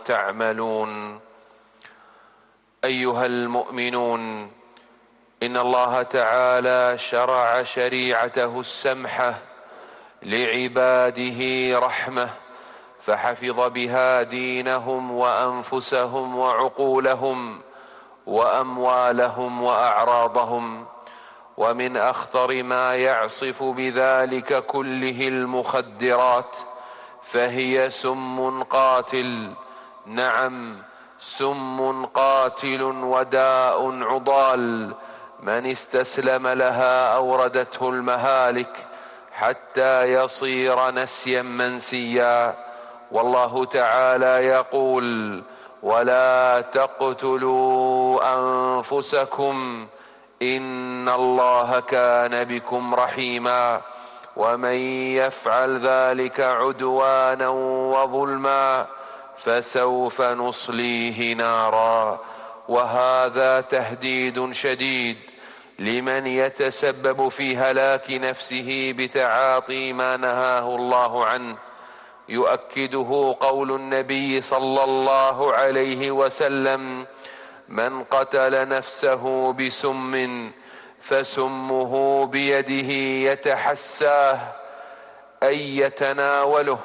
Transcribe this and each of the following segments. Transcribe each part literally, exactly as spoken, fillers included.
تعملون. أيها المؤمنون، إن الله تعالى شرع شريعته السمحة لعباده رحمة، فحفظ بها دينهم وأنفسهم وعقولهم وأموالهم وأعراضهم. ومن أخطر ما يعصف بذلك كله المخدرات، فهي سم قاتل. نعم، سم قاتل وداء عضال، من استسلم لها أوردته المهالك حتى يصير نسيا منسيا. والله تعالى يقول: ولا تقتلوا أنفسكم إن الله كان بكم رحيما، ومن يفعل ذلك عدوانا وظلما فسوف نصليه نارا. وهذا تهديد شديد لمن يتسبب في هلاك نفسه بتعاطي ما نهاه الله عنه. يؤكده قول النبي صلى الله عليه وسلم: من قتل نفسه بسم فسمه بيده يتحساه أي يتناوله،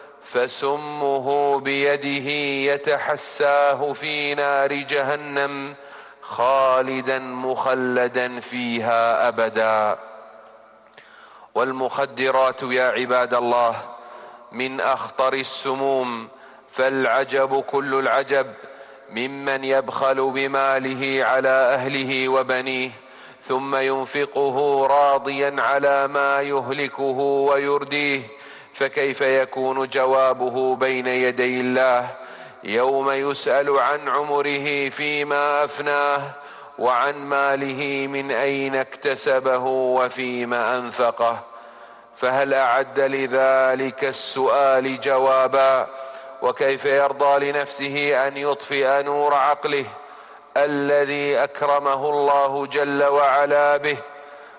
فسمه بيده يتحساه في نار جهنم خالدا مخلدا فيها أبدا. والمخدرات يا عباد الله من أخطر السموم، فالعجب كل العجب ممن يبخل بماله على أهله وبنيه ثم ينفقه راضيا على ما يهلكه ويرديه، فكيف يكون جوابه بين يدي الله يوم يسأل عن عمره فيما أفناه، وعن ماله من أين اكتسبه وفيما أنفقه؟ فهل أعد لذلك السؤال جوابا؟ وكيف يرضى لنفسه أن يطفئ نور عقله الذي أكرمه الله جل وعلا به